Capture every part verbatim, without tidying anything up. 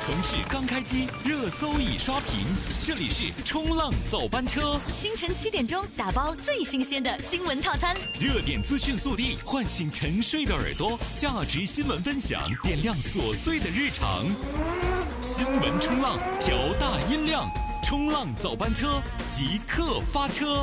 城市刚开机，热搜已刷屏。这里是冲浪早班车， 清晨七点钟打包最新鲜的新闻套餐， 热点资讯速递，唤醒沉睡的耳朵，价值新闻分享，点亮琐碎的日常。新闻冲浪，调大音量，冲浪早班车即刻发车。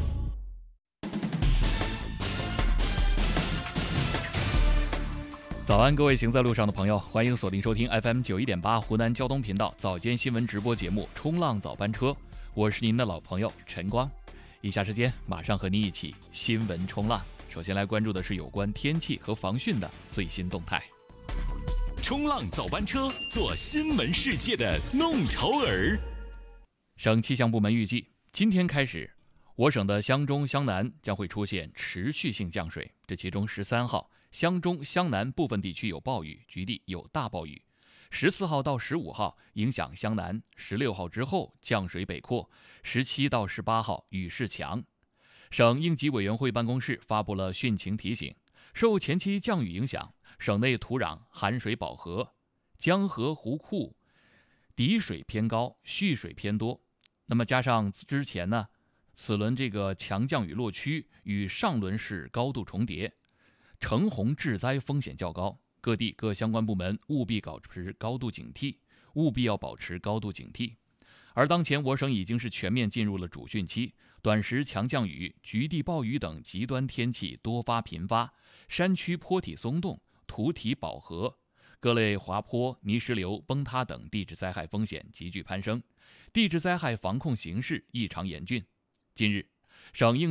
早安，各位行在路上的朋友，欢迎锁定收听 F M 九一点八湖南交通频道早间新闻直播节目《冲浪早班车》，我是您的老朋友陈光。以下时间马上和您一起新闻冲浪。首先来关注的是有关天气和防汛的最新动态。 冲浪早班车，做新闻世界的弄潮儿。 省气象部门预计，今天开始，我省的湘中、湘南将会出现持续性降水，这其中十三号。湘中、湘南部分地区有暴雨，局地有大暴雨。十四号到十五号影响湘南，十六号之后降水北扩，十七到十八号雨势强。省应急委员会办公室发布了汛情提醒，受前期降雨影响，省内土壤含水饱和，江河湖库底水偏高，蓄水偏多。那么加上之前呢，此轮这个强降雨落区与上轮是高度重叠。橙红致灾风险较高，各地各相关部门务必保持高度警惕，务必要保持高度警惕。而当前我省已经是全面进入了主汛期，短时强降雨、局地暴雨等极端天气多发频发，山区坡体松动，土体饱和，各类滑坡、泥石流、崩塌等地质灾害风险急剧攀升，地质灾害防控形势异常严峻。近日，省应